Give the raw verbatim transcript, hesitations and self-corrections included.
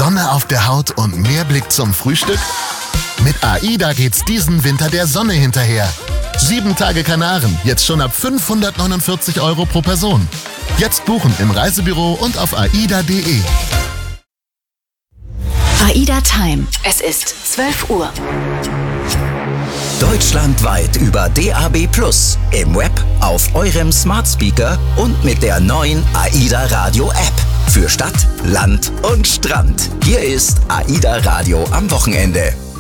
Sonne auf der Haut und mehr Blick zum Frühstück? Mit AIDA geht's diesen Winter der Sonne hinterher. Sieben Tage Kanaren, jetzt schon ab fünfhundertneunundvierzig Euro pro Person. Jetzt buchen im Reisebüro und auf aida punkt de. AIDA Time. Es ist zwölf Uhr. Deutschlandweit über D A B plus, im Web, auf eurem Smart Speaker und mit der neuen AIDA Radio App. Für Stadt, Land und Strand. Hier ist AIDA Radio am Wochenende.